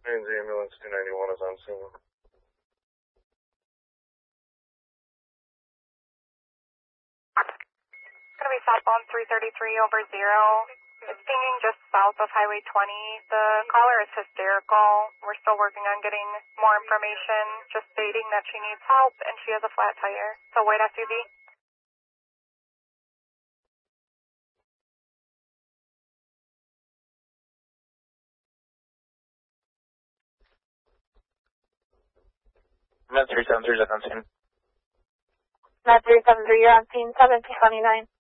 Means ambulance 291 is on scene. Gonna be southbound 333 over 0. It's pinging just south of Highway 20. The caller is hysterical. We're still working on getting more information, just stating that she needs help and she has a flat tire. So wait SUV. Med 373 is on scene. Med 373, you're on scene 729.